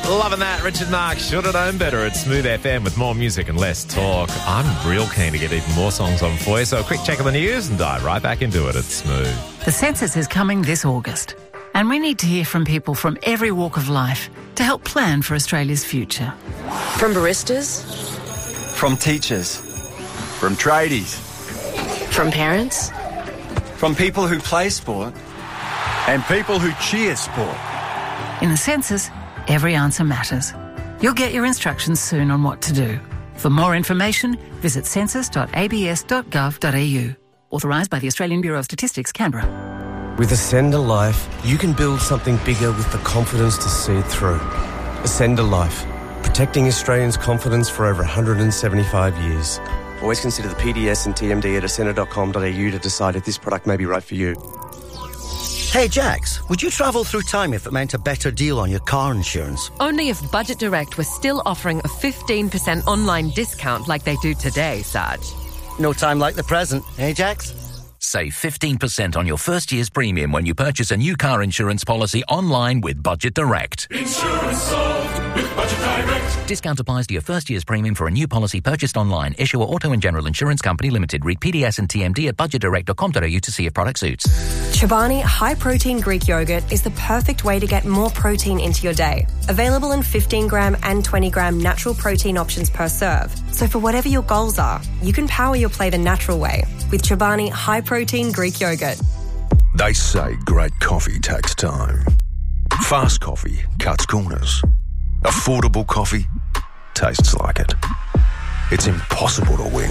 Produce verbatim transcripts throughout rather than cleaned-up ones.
Loving that. Richard Mark, should have known better at Smooth F M with more music and less talk. I'm real keen to get even more songs on for you, so a quick check of the news and dive right back into it at Smooth. The census is coming this August, and we need to hear from people from every walk of life to help plan for Australia's future. From baristas, From teachers. From tradies. from parents, From people who play sport. And people who cheer sport. In the census, every answer matters. You'll get your instructions soon on what to do. For more information, visit census dot a b s dot gov dot a u. Authorised by the Australian Bureau of Statistics, Canberra. With Ascender Life, you can build something bigger with the confidence to see it through. Ascender Life, protecting Australians' confidence for over one hundred seventy-five years. Always consider the P D S and T M D at ascender dot com dot a u to decide if this product may be right for you. Hey Jax, would you travel through time if it meant a better deal on your car insurance? Only if Budget Direct was still offering a fifteen percent online discount like they do today, Sarge. No time like the present, hey Jax? Save fifteen percent on your first year's premium when you purchase a new car insurance policy online with Budget Direct. Insurance solved with Budget Direct. Discount applies to your first year's premium for a new policy purchased online. Issuer Auto and General Insurance Company Limited. Read P D S and T M D at budget direct dot com dot a u to see if product suits. Chobani high-protein Greek yogurt is the perfect way to get more protein into your day. Available in fifteen gram and twenty gram natural protein options per serve. So for whatever your goals are, you can power your play the natural way with Chobani high-protein Greek yogurt. They say great coffee takes time. Fast coffee cuts corners. Affordable coffee tastes like it. It's impossible to win.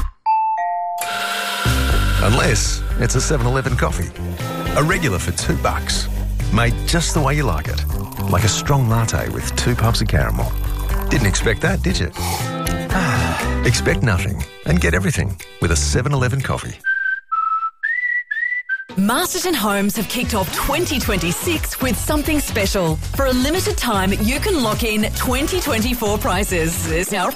Unless it's a seven eleven coffee. A regular for two bucks. Made just the way you like it. Like a strong latte with two pumps of caramel. Didn't expect that, did you? Expect nothing and get everything with a seven eleven coffee. Masterton Homes have kicked off twenty twenty-six with something special. For a limited time, you can lock in twenty twenty-four prices.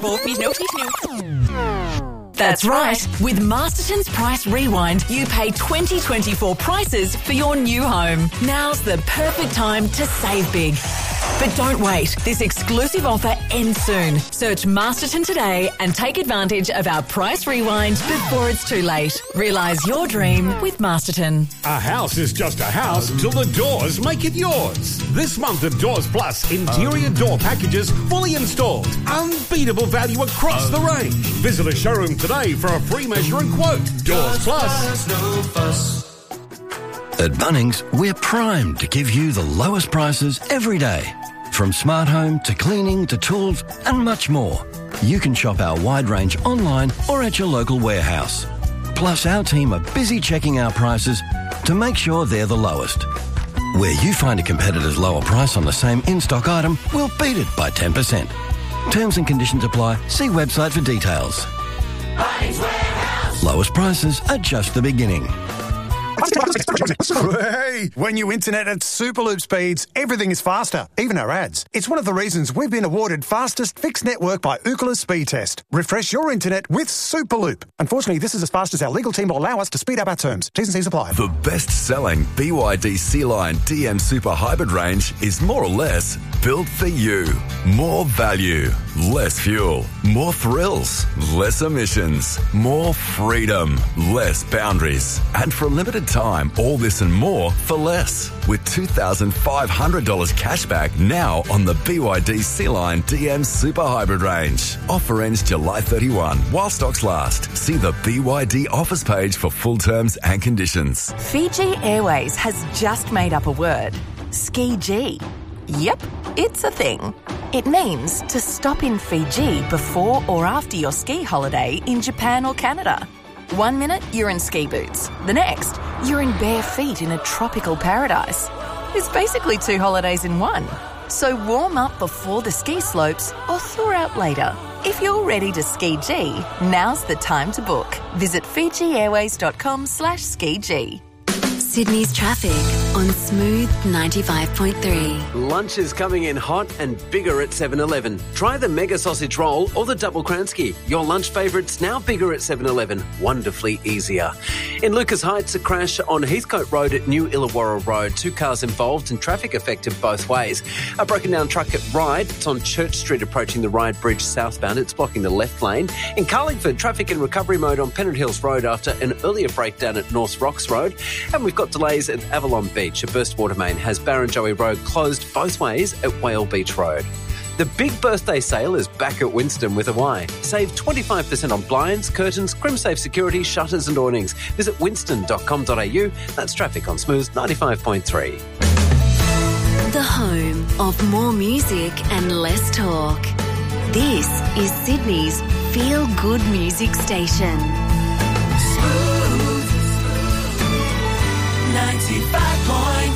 That's right. With Masterton's Price Rewind, you pay twenty twenty-four prices for your new home. Now's the perfect time to save big. But don't wait. This exclusive offer ends soon. Search Masterton today and take advantage of our Price Rewind before it's too late. Realise your dream with Masterton. A house is just a house till the doors make it yours. This month of Doors Plus interior door packages fully installed. Unbeatable value across the range. Visit a showroom today for a free measure and quote. Doors Plus. At Bunnings, we're primed to give you the lowest prices every day. From smart home to cleaning to tools and much more. You can shop our wide range online or at your local warehouse. Plus, our team are busy checking our prices to make sure they're the lowest. Where you find a competitor's lower price on the same in-stock item, we'll beat it by ten percent. Terms and conditions apply. See website for details. Bunnings Warehouse. Lowest prices are just the beginning. Hey, when you internet at Superloop speeds, everything is faster, even our ads. It's one of the reasons we've been awarded fastest fixed network by Ookla Speed Test. Refresh your internet with Superloop. Unfortunately, this is as fast as our legal team will allow us to speed up our terms. T's and C's apply. The best-selling B Y D C-Line D M Super Hybrid range is more or less built for you. More value, less fuel, more thrills, less emissions, more freedom, less boundaries. And for a limited time, all this and more for less. With two thousand five hundred dollars cash back now on the B Y D C-Line D M Super Hybrid range. Offer ends July thirty-first while stocks last. See the B Y D offers page for full terms and conditions. Fiji Airways has just made up a word. Ski G. Yep, it's a thing. It means to stop in Fiji before or after your ski holiday in Japan or Canada. One minute, you're in ski boots. The next, you're in bare feet in a tropical paradise. It's basically two holidays in one. So warm up before the ski slopes or thaw out later. If you're ready to ski G, now's the time to book. Visit fiji airways dot com slash ski G. Sydney's traffic. on Smooth ninety-five point three. Lunch is coming in hot and bigger at seven eleven. Try the Mega Sausage Roll or the Double Kransky. Your lunch favourites now bigger at seven eleven. Wonderfully easier. In Lucas Heights, a crash on Heathcote Road at New Illawarra Road. Two cars involved and traffic affected both ways. A broken down truck at Ryde. It's on Church Street approaching the Ryde Bridge southbound. It's blocking the left lane. In Carlingford, traffic in recovery mode on Pennant Hills Road after an earlier breakdown at North Rocks Road. And we've got delays at Avalon Beach. A burst water main has Barrenjoey Road closed both ways at Whale Beach Road. The big birthday sale is back at Winston with a Y. Save twenty-five percent on blinds, curtains, CrimSafe security, shutters and awnings. Visit winston dot com dot a u. That's traffic on Smooth ninety-five point three. The home of more music and less talk. This is Sydney's feel-good music station. Smooth ninety-five point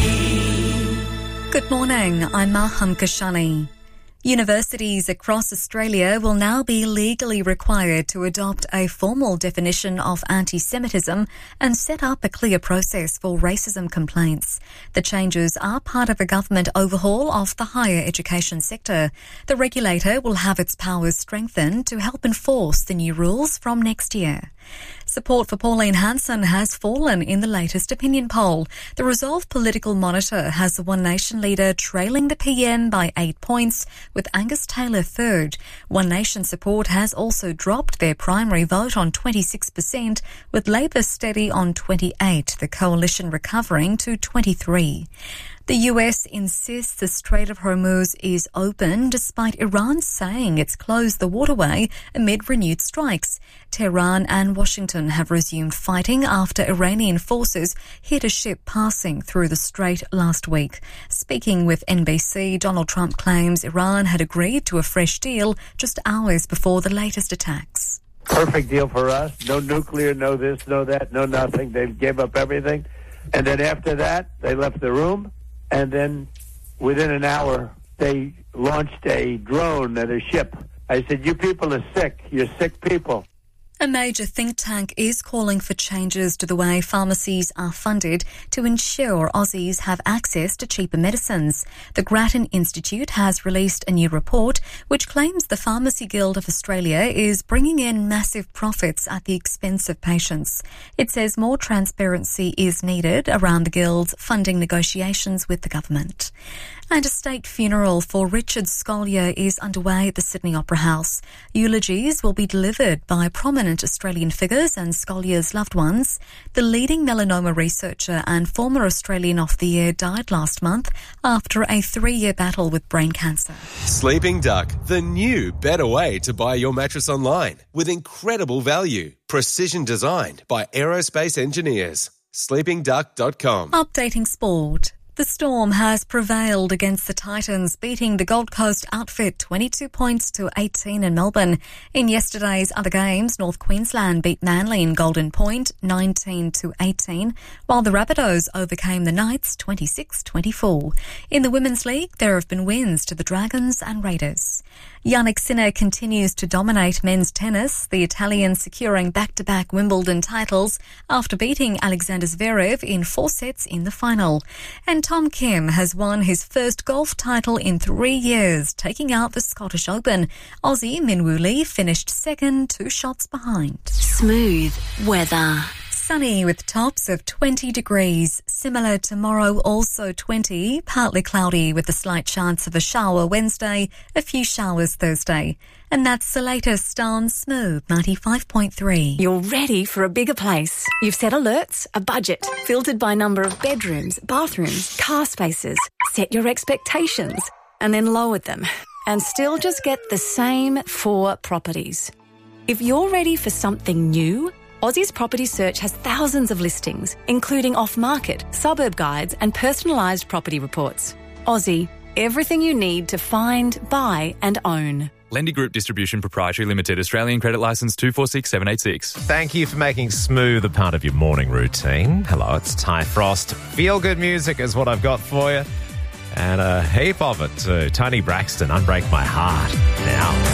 three. Good morning, I'm Maham Kashani. Universities across Australia will now be legally required to adopt a formal definition of anti-Semitism and set up a clear process for racism complaints. The changes are part of a government overhaul of the higher education sector. The regulator will have its powers strengthened to help enforce the new rules from next year. Support for Pauline Hanson has fallen in the latest opinion poll. The Resolve Political Monitor has the One Nation leader trailing the P M by eight points, with Angus Taylor third. One Nation support has also dropped their primary vote on twenty-six percent, with Labor steady on twenty-eight, the coalition recovering to twenty-three. The U S insists the Strait of Hormuz is open despite Iran saying it's closed the waterway amid renewed strikes. Tehran and Washington have resumed fighting after Iranian forces hit a ship passing through the strait last week. Speaking with N B C, Donald Trump claims Iran had agreed to a fresh deal just hours before the latest attacks. Perfect deal for us. No nuclear, no this, no that, no nothing. They gave up everything. And then after that, they left the room. And then within an hour, they launched a drone at a ship. I said, you people are sick. You're sick people. A major think tank is calling for changes to the way pharmacies are funded to ensure Aussies have access to cheaper medicines. The Grattan Institute has released a new report which claims the Pharmacy Guild of Australia is bringing in massive profits at the expense of patients. It says more transparency is needed around the Guild's funding negotiations with the government. And a state funeral for Richard Scolyer is underway at the Sydney Opera House. Eulogies will be delivered by prominent Australian figures and Scolyer's loved ones. The leading melanoma researcher and former Australian of the Year died last month after a three-year battle with brain cancer. Sleeping Duck, the new, better way to buy your mattress online with incredible value. Precision designed by aerospace engineers. sleeping duck dot com. Updating sport. The Storm has prevailed against the Titans, beating the Gold Coast outfit twenty-two points to eighteen in Melbourne. In yesterday's other games, North Queensland beat Manly in Golden Point nineteen to eighteen, while the Rabbitohs overcame the Knights twenty-six twenty-four. In the Women's League, there have been wins to the Dragons and Raiders. Jannik Sinner continues to dominate men's tennis, the Italian securing back-to-back Wimbledon titles after beating Alexander Zverev in four sets in the final. And Tom Kim has won his first golf title in three years, taking out the Scottish Open. Aussie Minwoo Lee finished second, two shots behind. Smooth weather. Sunny with tops of twenty degrees. Similar tomorrow, also twenty. Partly cloudy with a slight chance of a shower Wednesday, a few showers Thursday. And that's the latest on Smooth ninety-five point three. You're ready for a bigger place. You've set alerts, a budget, filtered by number of bedrooms, bathrooms, car spaces. Set your expectations and then lowered them. And still just get the same four properties. If you're ready for something new, Aussie's Property Search has thousands of listings, including off-market, suburb guides and personalised property reports. Aussie, everything you need to find, buy and own. Lendy Group Distribution Proprietary Limited, Australian Credit Licence two four six seven eight six. Thank you for making Smooth a part of your morning routine. Hello, it's Ty Frost. Feel good music is what I've got for you. And a heap of it too. Tony Braxton, Unbreak My Heart now.